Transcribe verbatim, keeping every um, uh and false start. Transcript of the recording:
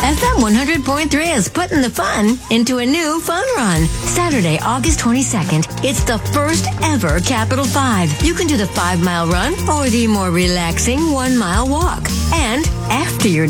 F M one hundred point three is putting the fun into a new fun run. Saturday, August twenty-second, it's the first ever Capital five. You can do the five-mile run or the more relaxing one-mile walk. And after you're